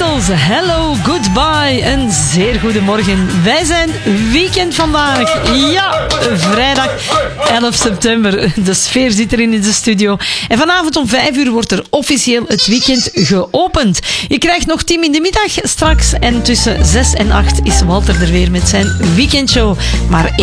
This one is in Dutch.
Beatles, hello, goodbye. Een zeer goede morgen. Wij zijn weekend vandaag. Ja, vrijdag 11 september. De sfeer zit erin in de studio. En vanavond om 5 uur wordt er officieel het weekend geopend. Je krijgt nog Team in de middag straks. En tussen 6 en 8 is Walter er weer met zijn weekendshow. Maar